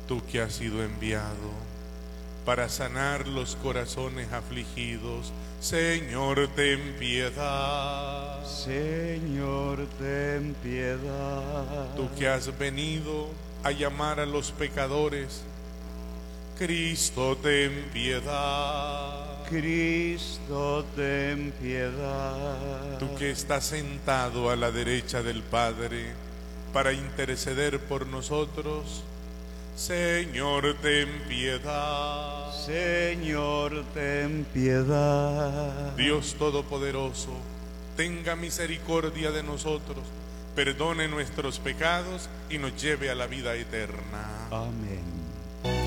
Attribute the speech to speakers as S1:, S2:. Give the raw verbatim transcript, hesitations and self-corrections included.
S1: tú que has sido enviado para sanar los corazones afligidos, Señor, ten piedad.
S2: Señor, ten piedad.
S1: Tú que has venido a llamar a los pecadores, Cristo, ten piedad.
S2: Cristo, ten piedad.
S1: Tú que estás sentado a la derecha del Padre para interceder por nosotros, Señor, ten piedad.
S2: Señor, ten piedad.
S1: Dios Todopoderoso, tenga misericordia de nosotros, perdone nuestros pecados y nos lleve a la vida eterna.
S2: Amén.